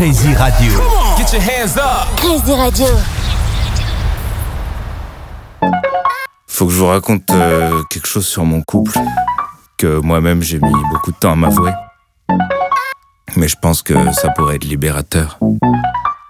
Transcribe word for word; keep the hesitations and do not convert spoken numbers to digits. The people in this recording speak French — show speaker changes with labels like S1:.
S1: Crazy Radio.
S2: Get your hands up.
S3: Crazy Radio.
S4: Faut que je vous raconte euh, quelque chose sur mon couple que moi-même j'ai mis beaucoup de temps à m'avouer. Mais je pense que ça pourrait être libérateur.